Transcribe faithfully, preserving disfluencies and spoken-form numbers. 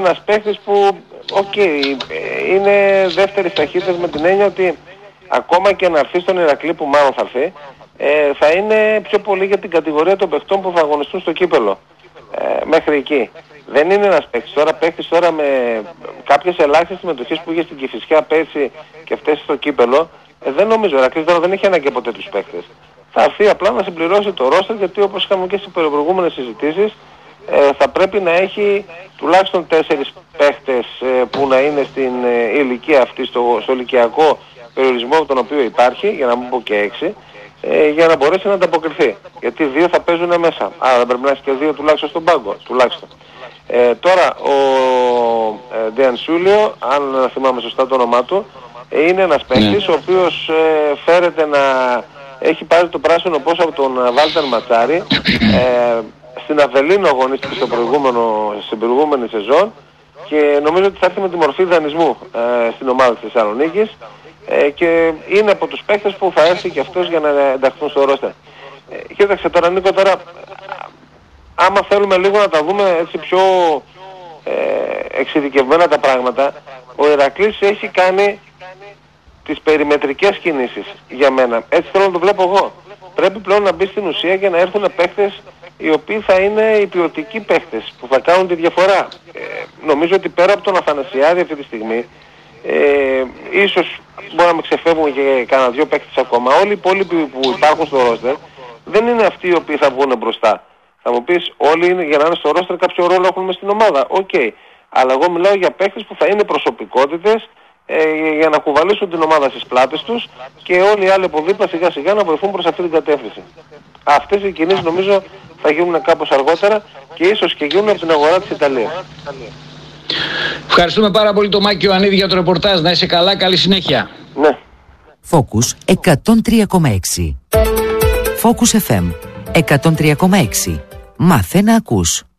ένας παίκτης που, οκ, okay, είναι δεύτερης ταχύτητας με την έννοια ότι ακόμα και να έρθει στον Ηρακλή που μάλλον θα έρθει, ε, θα είναι πιο πολύ για την κατηγορία των παιχτών που θα αγωνιστούν στο κύπελο. Ε, μέχρι εκεί. Δεν είναι ένας παίκτης τώρα, παίκτης τώρα με κάποιες ελάχιστες συμμετοχές που είχε στην Κηφισιά πέρσι και αυτές στο κύπελο, ε, δεν νομίζω, ο Ηρακλής τώρα δεν έχει ανάγκη από τέτοιους παίκτες. Θα έρθει απλά να συμπληρώσει το ρόστερ, γιατί όπως είχαμε και στις προηγούμενες συζητήσεις, ε, θα πρέπει να έχει τουλάχιστον τέσσερις παίκτες ε, που να είναι στην ε, ηλικία αυτή, στο, στο ηλικιακό περιορισμό από τον οποίο υπάρχει, για να μην πω και έξι, ε, για να μπορέσει να ανταποκριθεί. Γιατί δύο θα παίζουν μέσα. Άρα πρέπει να έχει και δύο τουλάχιστον στον πάγκο. Τουλάχιστον. Ε, τώρα ο ε, Ντεανσούλιο, αν θυμάμαι σωστά το όνομά του, ε, είναι ένας παίκτης ο οποίος ε, φέρεται να έχει πάρει το πράσινο πώς από τον Βάλτερ Ματσάρη. Ε, στην Αβελίνο αγωνίστηκε στο προηγούμενο, στην προηγούμενη σεζόν και νομίζω ότι θα έρθει με τη μορφή δανεισμού ε, στην ομάδα της Θεσσαλονίκης. Ε, και είναι από τους παίκτες που θα έρθει και αυτός για να ενταχθούν στο ρόστερ. Ε, κοίταξε τώρα Νίκο, τώρα άμα θέλουμε λίγο να τα δούμε έτσι πιο ε, εξειδικευμένα τα πράγματα, ο Ηρακλής έχει κάνει τις περιμετρικές κινήσεις για μένα. Έτσι θέλω να το βλέπω εγώ. Πρέπει πλέον να μπει στην ουσία για να έρθουν παίκτες οι οποίοι θα είναι οι ποιοτικοί παίκτες που θα κάνουν τη διαφορά. Ε, νομίζω ότι πέρα από τον Αθανασιάδη αυτή τη στιγμή, Ε, ίσως μπορεί να με ξεφεύγουν και κανένα δυο παίκτες ακόμα. Όλοι οι υπόλοιποι που υπάρχουν στο ρόστερ δεν είναι αυτοί οι οποίοι θα βγουν μπροστά. Θα μου πεις, όλοι είναι, για να είναι στο ρόστερ κάποιο ρόλο έχουν μες στην ομάδα. Οκ. Okay. Αλλά εγώ μιλάω για παίκτες που θα είναι προσωπικότητες ε, για να κουβαλήσουν την ομάδα στις πλάτες τους και όλοι οι άλλοι από δίπλα σιγά σιγά να βοηθούν προς αυτή την κατεύθυνση. Αυτές οι κινήσεις νομίζω θα γίνουν κάπως αργότερα και ίσως και γίνουν από την αγορά της Ιταλίας. Ευχαριστούμε πάρα πολύ τον Μάκη Ιωαννίδη για το ρεπορτάζ. Να είσαι καλά, καλή συνέχεια. Ναι. Focus εκατόν τρία κόμμα έξι. Focus εφ εμ εκατόν τρία κόμμα έξι. Μάθε να ακούς.